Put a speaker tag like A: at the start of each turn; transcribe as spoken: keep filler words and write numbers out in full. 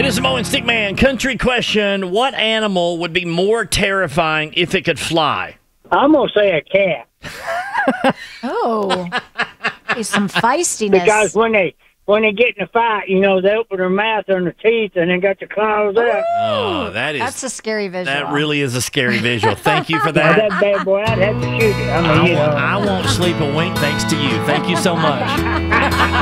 A: It is Mo and Stickman. Country question. What animal would be more terrifying if it could fly?
B: I'm going to say a cat.
C: Oh, there's some feistiness.
B: Because when they when they get in a fight, you know, they open their mouth and their teeth and then got the claws out.
A: Oh, that is
C: That's a scary visual.
A: that really is a scary visual. Thank you for
B: Now,
A: that.
B: that bad boy, I'd have to shoot it. I mean,
A: I
B: you know.
A: won't, I won't sleep a wink thanks to you. Thank you so much.